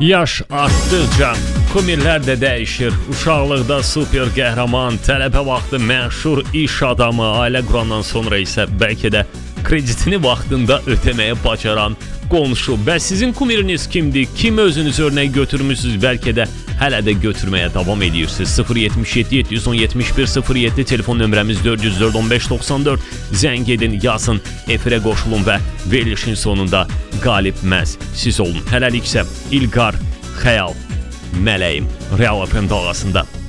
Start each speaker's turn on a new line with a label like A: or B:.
A: Yaş artdıqca kumirlər də dəyişir. Uşaqlıqda super qəhrəman, tələbə vaxtı məşhur iş adamı, ailə qurandan sonra isə bəlkə də kreditini vaxtında ödəməyə bacaran qonşu. Və sizin kumiriniz kimdir? Kim özünüz örnək götürmüsünüz? Bəlkə də hələ də götürməyə davam edirsiniz. 077 771 07 telefon nömrəmiz 404 15 94. Zəng edin, yazın, efirə qoşulun və verilişin sonunda qalib məhz siz olun. Hələliksə İlqar, Xəyal, Mələyim Real FM dalğasında.